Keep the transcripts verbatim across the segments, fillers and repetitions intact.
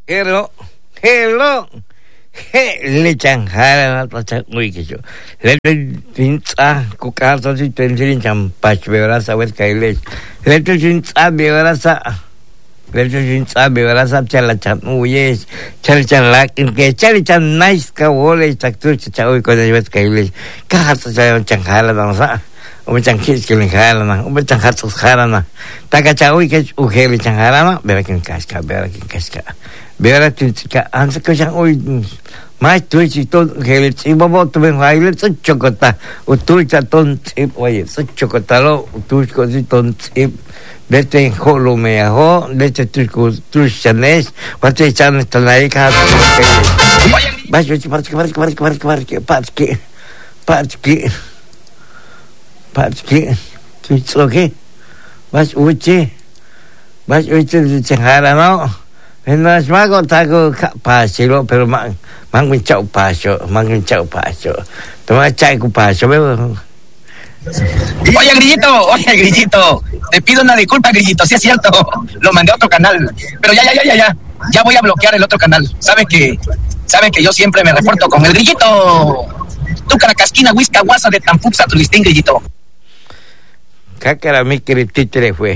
Hello, hello, le chanjara na tacha muy que yo. Le tinza kukarta si tendrin champach bebrasa wet kaile. Le tinza bebrasa. Le tinza bebrasa chala chan uye chal chan lak que chal chan nice ka wole taktur chaui ko de wet kaile. Karta chan chanjara na sa. Un chanquis que le jalana, un chanjatos jalana. Taka chaui que ujeli chanjarana, vera que casca, vera que casca. Vera que ansa que chan ui mai tuichi ton ujeli y bobo tu ben haile so chocota, u tuicha ton tip oye, so chocotalo, u tuicho si ton tip. Vete en holo me ajo, vete tuico tuichanes, vate chan tanaika. Vas yo parque parque parque parque parque parque parque Parque, it's okay. Vas uchi, vas uchi de changara no. En las mago taco pasiro, pero man, mango chau paso, mango chau paso. Toma chaico paso, veo. Oye, Grillito, oye, Grillito, te pido una disculpa, Grillito, sí es cierto, lo mandé a otro canal, pero ya, ya, ya, ya, ya, ya voy a bloquear el otro canal. Sabes que, sabes que yo siempre me reporto con el Grillito. Tu caracasquina, huisca, guasa de Tampuxa, tu listín, Grillito. Cácara mi títere fue.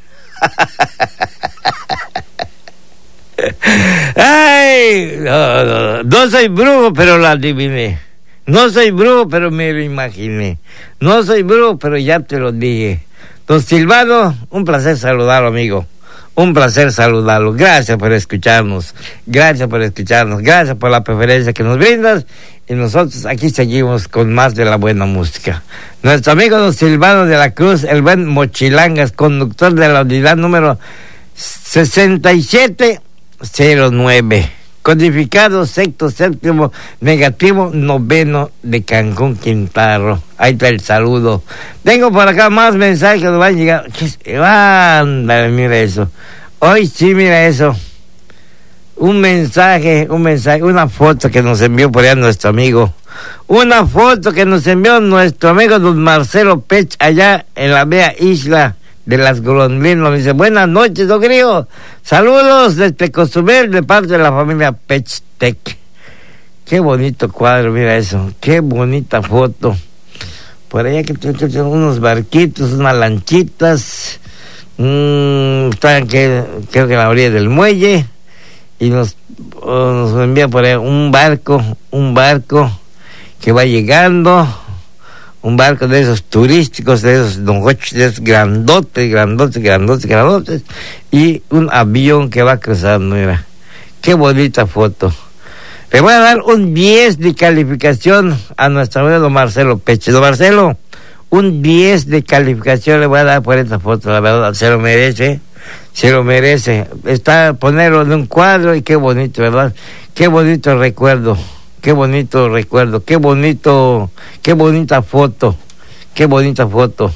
Ay, no, no, no soy brujo, pero lo adiviné. No soy brujo, pero me lo imaginé. No soy brujo, pero ya te lo dije. Don Silvano, un placer saludarlo, amigo. Un placer saludarlo. Gracias por escucharnos. Gracias por escucharnos. Gracias por la preferencia que nos brindas. Y nosotros aquí seguimos con más de la buena música. Nuestro amigo don Silvano de la Cruz, el buen Mochilangas, conductor de la unidad número sesenta y siete cero nueve. Codificado sexto, séptimo, negativo, noveno de Cancún, Quintaro. Ahí está el saludo. Tengo por acá más mensajes que nos van a llegar. Ándale, mira eso. Hoy sí, mira eso. Un mensaje, un mensaje, una foto que nos envió por allá nuestro amigo. Una foto que nos envió nuestro amigo don Marcelo Pech, allá en la bella isla de las golondrinas. Me dice, buenas noches, don Grillo. Saludos desde Cozumel, de parte de la familia Pechtec. Qué bonito cuadro, mira eso. Qué bonita foto. Por allá que tienen unos barquitos, unas lanchitas. Mmm, están que, creo que en la orilla del muelle. Y nos, oh, nos envía por ahí un barco, un barco que va llegando. Un barco de esos turísticos, de esos dongoches, de esos grandotes, grandotes, grandotes, grandotes, y un avión que va cruzando, mira. Qué bonita foto. Le voy a dar un diez de calificación a nuestro amigo don Marcelo Peche. Don Marcelo, un diez de calificación le voy a dar por esta foto, la verdad, se lo merece, se lo merece. Está ponerlo en un cuadro y qué bonito, ¿verdad? Qué bonito recuerdo. Qué bonito recuerdo, qué bonito, qué bonita foto, qué bonita foto.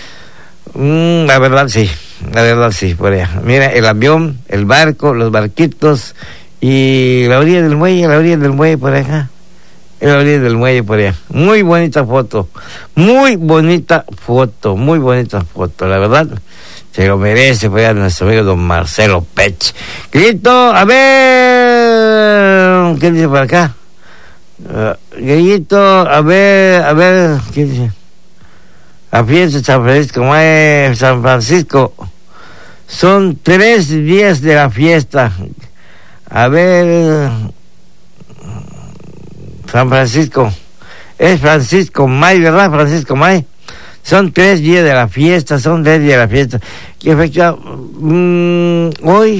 Mm, la verdad sí, la verdad sí, por allá. Mira, el avión, el barco, los barquitos y la orilla del muelle, la orilla del muelle por allá. La orilla del muelle por allá. Muy bonita foto, muy bonita foto, muy bonita foto, la verdad. Se lo merece, por allá nuestro amigo don Marcelo Pech. Grito, a ver, ¿qué dice por acá? Uh, Grillito, a ver, a ver, ¿qué dice? La fiesta de San Francisco, mae, San Francisco, son tres días de la fiesta. A ver, San Francisco, es Francisco May, ¿verdad? Francisco May, son tres días de la fiesta, son tres días de la fiesta. ¿Qué fecha? Mm, hoy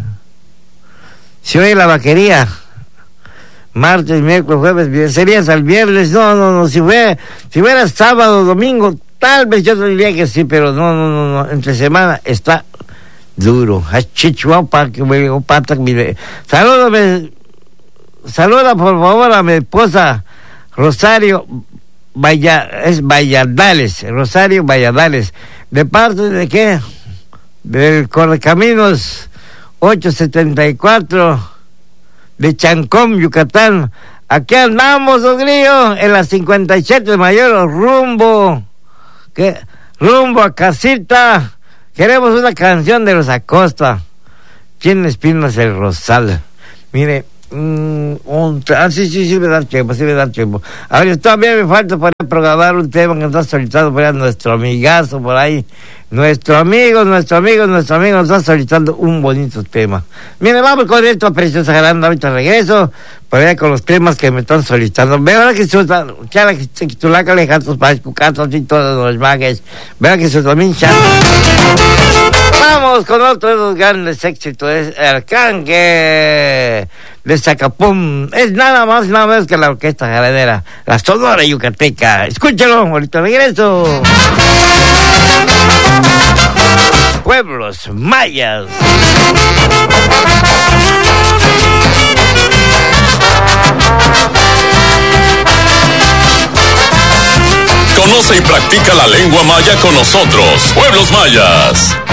se oye la vaquería. Martes, miércoles, jueves, viernes, sería hasta el viernes, no, no, no, si fuera, si fuera sábado, domingo, tal vez yo diría que sí, pero no, no, no, no, entre semana está duro. Salúdame, saluda por favor a mi esposa Rosario Valla, es Valladales, Rosario Valladales, ¿de parte de qué? Del Correcaminos ocho setenta y cuatro de Chancón, Yucatán. Aquí andamos, don Grillo, en la cincuenta y siete de mayo, rumbo, ¿qué? Rumbo a casita. Queremos una canción de los Acosta. ¿Quién Espinas el Rosal? Mire, mmm, un, ah, sí, sí, sí me da tiempo, sí me da tiempo. A ver, todavía me falta para programar un tema que nos está solicitando por ahí nuestro amigazo por ahí. Nuestro amigo, nuestro amigo, nuestro amigo nos está solicitando un bonito tema. Mire, vamos con esto, preciosa Jaranda, ahorita regreso, por allá con los temas que me están solicitando. Verá que su chala que se titula Calejatos para escuchatos y todos los magues. Verá que su también chala. Vamos con otro de los grandes éxitos, es el canque de Zacapum. Es nada más, nada menos que la orquesta jaranera, la Sonora Yucateca. Escúchalo, ahorita regreso. Pueblos mayas. Conoce y practica la lengua maya con nosotros, Pueblos Mayas.